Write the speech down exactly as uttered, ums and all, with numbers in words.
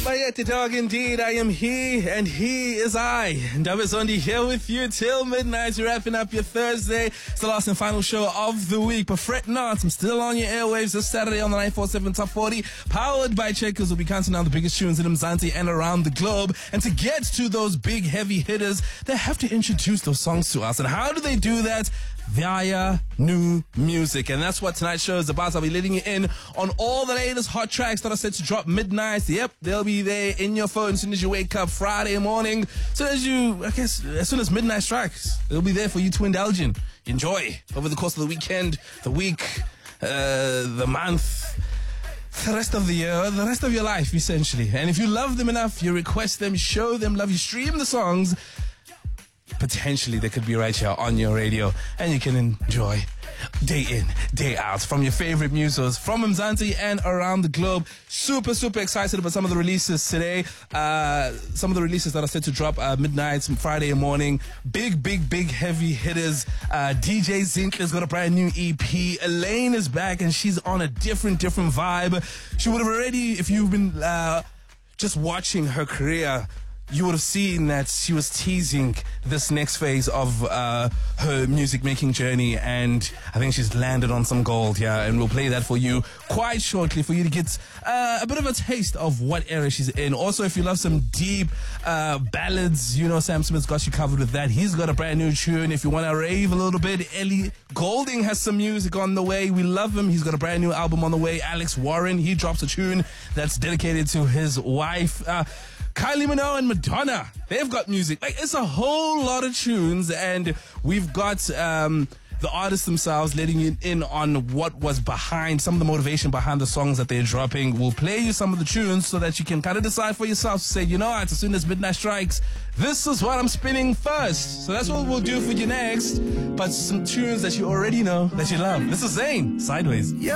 Bayeti dog, indeed, I am he, and he is I. Ndaba Zondi here with you till midnight, wrapping up your Thursday. It's the last and final show of the week, but fret not, I'm still on your airwaves this Saturday on the nine four seven Top forty, powered by Checkers. We'll be counting down the biggest tunes in Mzansi and around the globe. And to get to those big, heavy hitters, they have to introduce those songs to us. And how do they do that? Via new music. And that's what tonight's show is about. I'll be letting you in on all the latest hot tracks that are set to drop midnight. Yep, they'll be there in your phone as soon as you wake up Friday morning. So as you, I guess, as soon as midnight strikes, they'll be there for you to indulge in. Enjoy over the course of the weekend, the week, uh, the month, the rest of the year, the rest of your life, essentially. And if you love them enough, you request them, show them love, you stream the songs, potentially they could be right here on your radio, and you can enjoy day in, day out from your favorite musos from Mzansi and around the globe. Super, super excited about some of the releases today. Uh, some of the releases that are set to drop uh, midnight, Friday morning. Big, big, big heavy hitters. Uh, D J Zinkler's got a brand new E P. Elaine is back, and she's on a different, different vibe. She would have already, if you've been uh, just watching her career, you would have seen that she was teasing this next phase of uh, her music-making journey, and I think she's landed on some gold here, and we'll play that for you quite shortly for you to get uh, a bit of a taste of what era she's in. Also, if you love some deep uh, ballads, you know Sam Smith's got you covered with that. He's got a brand new tune. If you want to rave a little bit, Ellie Goulding has some music on the way. We love him. He's got a brand new album on the way. Alex Warren, he drops a tune that's dedicated to his wife. Uh, Kylie Minogue and Madonna, they've got music. Like, it's a whole lot of tunes, and we've got um, the artists themselves letting you in on what was behind, some of the motivation behind the songs that they're dropping. We'll play you some of the tunes so that you can kind of decide for yourself, say, you know what, as soon as midnight strikes, this is what I'm spinning first. So that's what we'll do for you next, but some tunes that you already know that you love. This is Zayn, Sideways. Yeah.